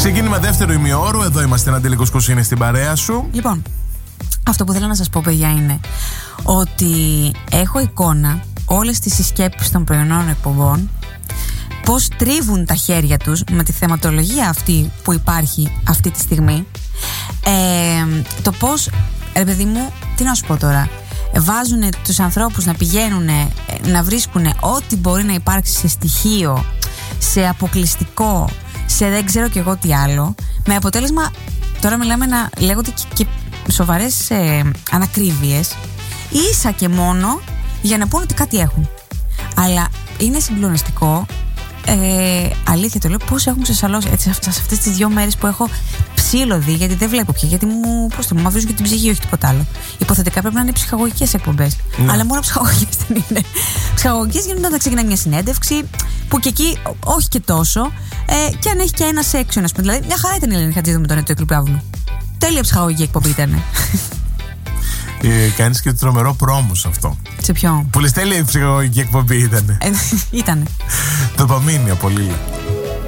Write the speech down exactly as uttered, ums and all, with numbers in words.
Ξεκίνημα δεύτερο ημιώρου. Εδώ είμαστε, ένα τελικό σκοσίνη στην παρέα σου. Λοιπόν, αυτό που θέλω να σας πω, παιδιά, είναι ότι έχω εικόνα όλες τις συσκέψεις των πρωινών εκπομπών, πώς τρίβουν τα χέρια τους με τη θεματολογία αυτή που υπάρχει αυτή τη στιγμή. ε, Το πώς, ρε παιδί μου, τι να σου πω τώρα, βάζουν τους ανθρώπους να πηγαίνουν να βρίσκουν ό,τι μπορεί να υπάρξει σε στοιχείο, σε αποκλειστικό, σε δεν ξέρω κι εγώ τι άλλο, με αποτέλεσμα τώρα μιλάμε να λέγονται και, και σοβαρές ε, ανακρίβειες, ίσα και μόνο για να πούνε ότι κάτι έχουν. Αλλά είναι συγκλονιστικό, ε, αλήθεια το λέω, πώς έχουν ξεσαλώσει έτσι, σε αυτές τις δύο μέρες που έχω ψήλωδη, γιατί δεν βλέπω πια, γιατί μου, πώς το, μου μαυρίζουν και την ψυχή, όχι τίποτα άλλο. Υποθετικά πρέπει να είναι ψυχαγωγικές εκπομπές. Ναι. Αλλά μόνο ψυχαγωγικές δεν είναι. Ψυχαγωγικές γίνονται όταν ξεκινάει μια συνέντευξη, που και εκεί όχι και τόσο, ε, και αν έχει και ένα section, ας πούμε. Δηλαδή, μια χαρά ήταν η Ελένη Χατζήδου με τον Έτο Εκλυπιάβουλου. Τέλεια ψυχαγωγική εκπομπή ήταν. Ε, κάνεις και τρομερό πρόμο σε αυτό. Σε ποιο? Πολύ τέλεια η ψυχαγωγική εκπομπή ήταν. Ε, ήτανε. Δοπαμίνη απολύτως.